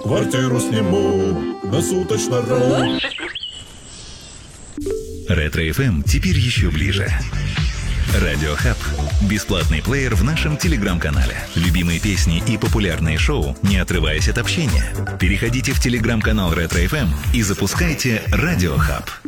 Квартиру сниму на суточно-ру. Ретро-ФМ теперь еще ближе. Радиохаб. Бесплатный плеер в нашем телеграм-канале. Любимые песни и популярные шоу, не отрываясь от общения. Переходите в телеграм-канал Ретро-ФМ и запускайте Радиохаб.